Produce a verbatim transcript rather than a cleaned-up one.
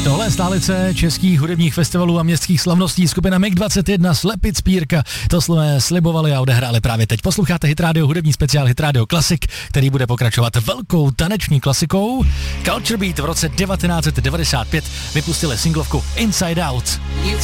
Tohle je stálice českých hudebních festivalů a městských slavností, skupina M I G dvacet jedna, Slepic Pírka. To jsme slibovali a odehráli právě teď. Posloucháte Hit Radio, hudební speciál Hit Radio Classic, který bude pokračovat velkou taneční klasikou. Culture Beat v roce devatenáct set devadesát pět vypustili singlovku Inside Out.